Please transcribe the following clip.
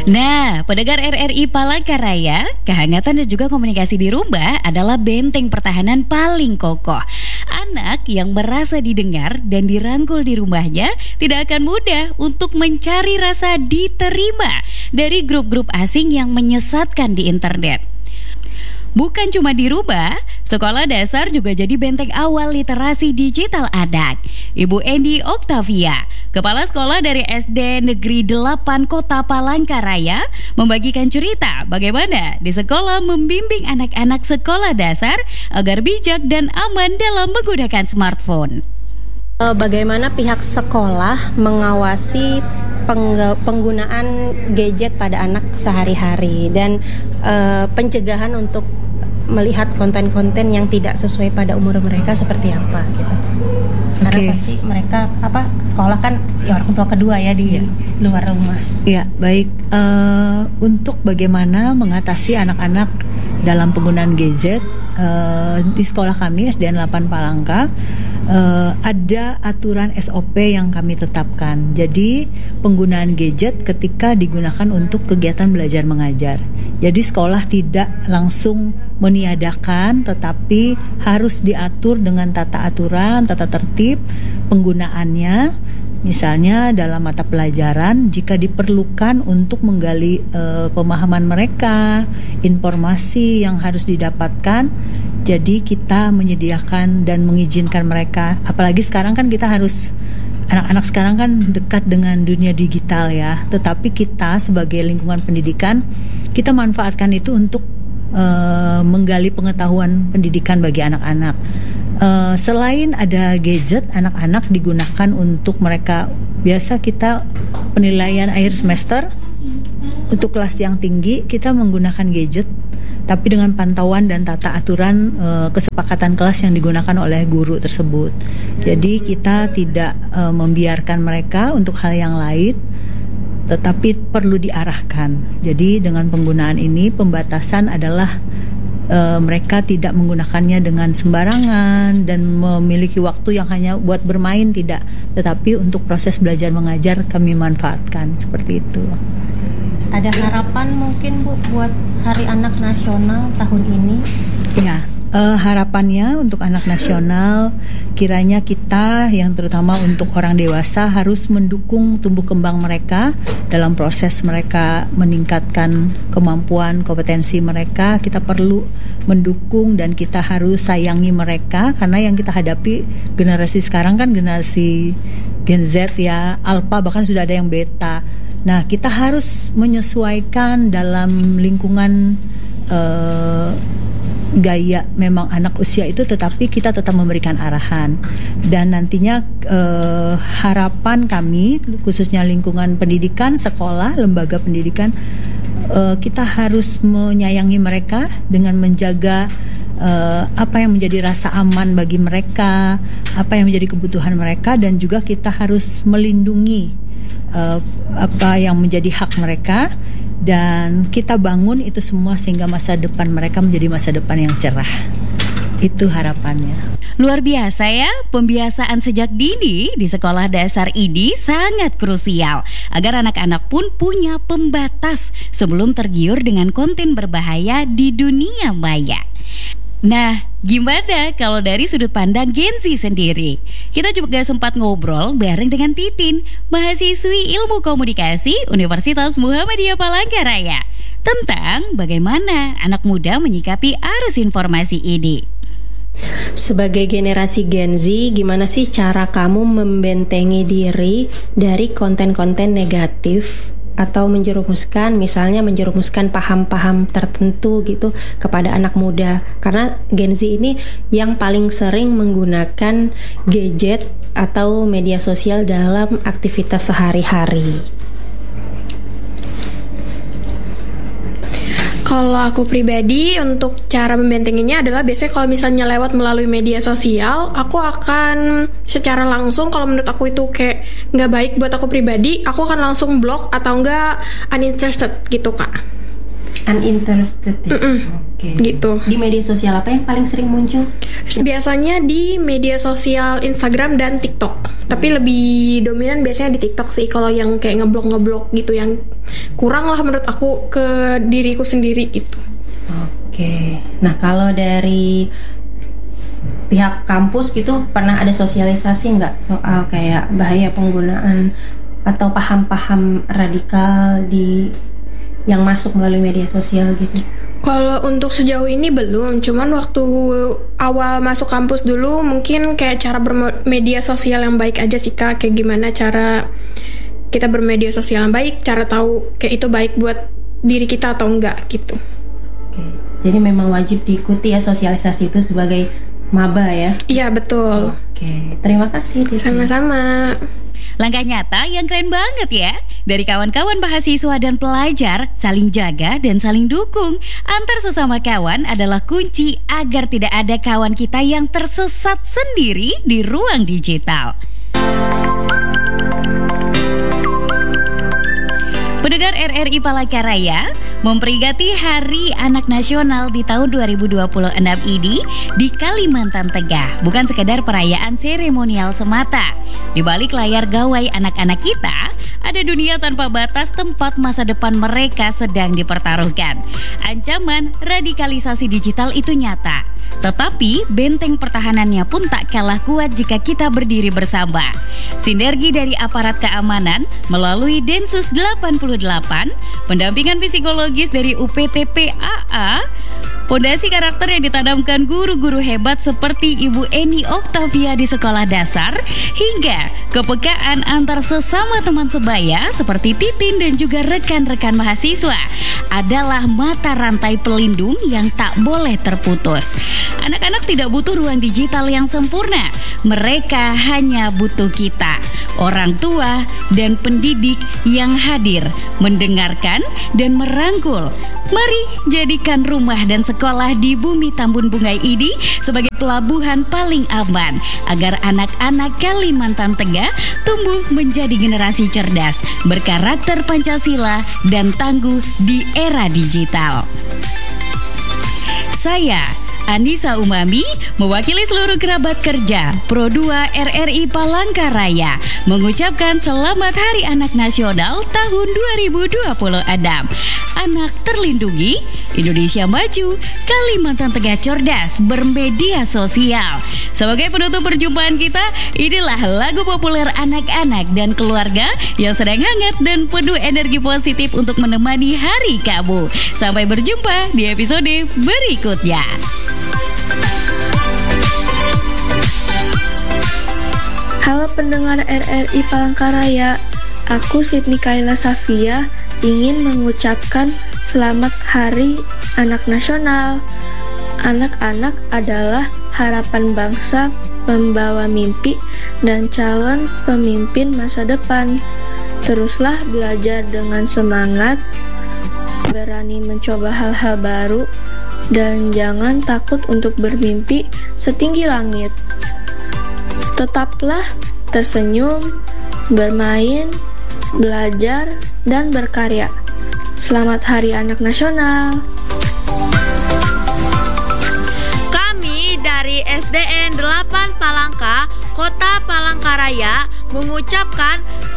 Nah, pendengar RRI Palangkaraya, kehangatan dan juga komunikasi di rumah adalah benteng pertahanan paling kokoh. Anak yang merasa didengar dan dirangkul di rumahnya tidak akan mudah untuk mencari rasa diterima dari grup-grup asing yang menyesatkan di internet. Bukan cuma di rumah, sekolah dasar juga jadi benteng awal literasi digital anak. Ibu Endi Oktavia, Kepala Sekolah dari SD Negeri 8 Kota Palangkaraya, membagikan cerita bagaimana di sekolah membimbing anak-anak sekolah dasar agar bijak dan aman dalam menggunakan smartphone. Bagaimana pihak sekolah mengawasi penggunaan gadget pada anak sehari-hari dan pencegahan untuk melihat konten-konten yang tidak sesuai pada umur mereka seperti apa gitu. Karena pasti mereka sekolah kan ya orang tua kedua ya di luar rumah. Ya, baik. Untuk bagaimana mengatasi anak-anak dalam penggunaan gadget, di sekolah kami SDN 8 Palangka ada aturan SOP yang kami tetapkan. Jadi penggunaan gadget ketika digunakan untuk kegiatan belajar mengajar. Jadi sekolah tidak langsung meniadakan, tetapi harus diatur dengan tata aturan, tata tertib penggunaannya. Misalnya dalam mata pelajaran jika diperlukan untuk menggali pemahaman mereka, informasi yang harus didapatkan, jadi kita menyediakan dan mengizinkan mereka. Apalagi sekarang kan kita harus, anak-anak sekarang kan dekat dengan dunia digital ya. Tetapi kita sebagai lingkungan pendidikan, kita manfaatkan itu untuk menggali pengetahuan pendidikan bagi anak-anak. Selain ada gadget, anak-anak digunakan untuk mereka, biasa kita penilaian akhir semester untuk kelas yang tinggi kita menggunakan gadget, tapi dengan pantauan dan tata aturan kesepakatan kelas yang digunakan oleh guru tersebut. Jadi kita tidak membiarkan mereka untuk hal yang lain, tetapi perlu diarahkan. Jadi dengan penggunaan ini pembatasan adalah mereka tidak menggunakannya dengan sembarangan dan memiliki waktu yang hanya buat bermain, tidak, tetapi untuk proses belajar mengajar kami manfaatkan seperti itu. Ada harapan mungkin Bu buat Hari Anak Nasional tahun ini? Ya, harapannya untuk anak nasional, kiranya kita yang terutama untuk orang dewasa harus mendukung tumbuh kembang mereka dalam proses mereka meningkatkan kemampuan kompetensi mereka. Kita perlu mendukung dan kita harus sayangi mereka, karena yang kita hadapi generasi sekarang kan generasi Gen Z ya, Alpha, bahkan sudah ada yang Beta. Nah, kita harus menyesuaikan dalam lingkungan gaya memang anak usia itu, tetapi kita tetap memberikan arahan. Dan nantinya harapan kami khususnya lingkungan pendidikan, sekolah, lembaga pendidikan, kita harus menyayangi mereka dengan menjaga apa yang menjadi rasa aman bagi mereka, apa yang menjadi kebutuhan mereka, dan juga kita harus melindungi apa yang menjadi hak mereka. Dan kita bangun itu semua sehingga masa depan mereka menjadi masa depan yang cerah. Itu harapannya. Luar biasa ya, pembiasaan sejak dini di sekolah dasar ini sangat krusial agar anak-anak pun punya pembatas sebelum tergiur dengan konten berbahaya di dunia maya. Nah, gimana kalau dari sudut pandang Gen Z sendiri? Kita juga sempat ngobrol bareng dengan Titin, mahasiswi Ilmu Komunikasi Universitas Muhammadiyah Palangkaraya, tentang bagaimana anak muda menyikapi arus informasi ini. Sebagai generasi Gen Z, gimana sih cara kamu membentengi diri dari konten-konten negatif atau menjerumuskan paham-paham tertentu gitu kepada anak muda? Karena Gen Z ini yang paling sering menggunakan gadget atau media sosial dalam aktivitas sehari-hari. Kalau aku pribadi, untuk cara membentenginya adalah biasanya kalau misalnya lewat melalui media sosial, aku akan secara langsung, kalau menurut aku itu kayak nggak baik buat aku pribadi, aku akan langsung blok atau nggak uninterested gitu Kak. Uninterested ya? Oke. Gitu. Di media sosial apa yang paling sering muncul? Biasanya di media sosial Instagram dan TikTok. Tapi lebih dominan biasanya di TikTok sih. Kalau yang kayak ngeblok gitu, yang kurang lah menurut aku ke diriku sendiri gitu. Oke. Nah, kalau dari pihak kampus gitu pernah ada sosialisasi nggak soal kayak bahaya penggunaan atau paham-paham radikal yang masuk melalui media sosial gitu? Kalau untuk sejauh ini belum, cuman waktu awal masuk kampus dulu mungkin kayak cara bermedia sosial yang baik aja sih Kak. Kayak gimana cara kita bermedia sosial yang baik, cara tahu kayak itu baik buat diri kita atau enggak gitu. Oke. Jadi memang wajib diikuti ya sosialisasi itu sebagai maba ya? Iya betul. Oke, terima kasih Titi. Sama-sama. Langkah nyata yang keren banget ya. Dari kawan-kawan mahasiswa dan pelajar, saling jaga dan saling dukung antar sesama kawan adalah kunci agar tidak ada kawan kita yang tersesat sendiri di ruang digital. Pendengar RRI Palangkaraya, memperingati Hari Anak Nasional di tahun 2026 ini di Kalimantan Tengah bukan sekedar perayaan seremonial semata. Di balik layar gawai anak-anak kita, ada dunia tanpa batas tempat masa depan mereka sedang dipertaruhkan. Ancaman radikalisasi digital itu nyata, tetapi benteng pertahanannya pun tak kalah kuat jika kita berdiri bersama. Sinergi dari aparat keamanan melalui Densus 88, pendampingan psikologis dari UPTPAA, fondasi karakter yang ditanamkan guru-guru hebat seperti Ibu Eni Oktavia di sekolah dasar, hingga kepekaan antar sesama teman sebaya seperti Titin dan juga rekan-rekan mahasiswa adalah mata rantai pelindung yang tak boleh terputus. Anak-anak tidak butuh ruang digital yang sempurna. Mereka hanya butuh kita, orang tua dan pendidik yang hadir, mendengarkan dan merangkul. Mari jadikan rumah dan sekolah di bumi Tambun Bungai ini sebagai pelabuhan paling aman agar anak-anak Kalimantan Tengah tumbuh menjadi generasi cerdas, berkarakter Pancasila dan tangguh di era digital. Saya Anissa Umami, mewakili seluruh kerabat kerja Pro 2 RRI Palangkaraya, mengucapkan Selamat Hari Anak Nasional tahun 2026. Anak terlindungi, Indonesia maju, Kalimantan Tengah cerdas bermedia sosial. Sebagai penutup perjumpaan kita, inilah lagu populer anak-anak dan keluarga yang sedang hangat dan penuh energi positif untuk menemani hari kamu. Sampai berjumpa di episode berikutnya. Halo pendengar RRI Palangkaraya, aku Sydney Kaila Safia ingin mengucapkan Selamat Hari Anak Nasional. Anak-anak adalah harapan bangsa, pembawa mimpi, dan calon pemimpin masa depan. Teruslah belajar dengan semangat, berani mencoba hal-hal baru, dan jangan takut untuk bermimpi setinggi langit. Tetaplah tersenyum, bermain, belajar, dan berkarya. Selamat Hari Anak Nasional. Kami dari SDN 8 Palangka, Kota Palangkaraya mengucapkan